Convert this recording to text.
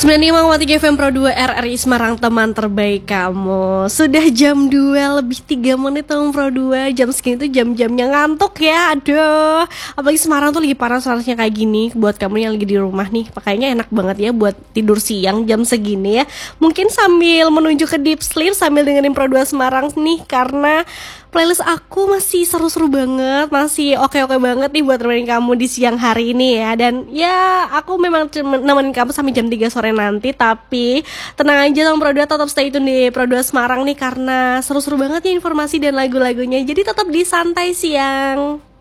95,3 FM Pro 2 RRI Semarang, teman terbaik kamu. Sudah jam 2 lebih 3 menit teman Pro 2. Jam segini tuh jam-jamnya ngantuk ya. Aduh, apalagi Semarang tuh lagi panas-panasnya kayak gini. Buat kamu yang lagi di rumah nih, pakainya enak banget ya buat tidur siang jam segini ya. Mungkin sambil menuju ke deep sleep sambil dengerin Pro 2 Semarang nih, karena playlist aku masih seru-seru banget, masih oke-oke banget nih buat nemenin kamu di siang hari ini ya. Dan ya, aku memang nemenin kamu sampai jam 3 sore nanti. Tapi tenang aja dong Pro 2, tetap stay tune di Pro 2 Semarang nih, karena seru-seru banget ya informasi dan lagu-lagunya. Jadi tetap di santai siang.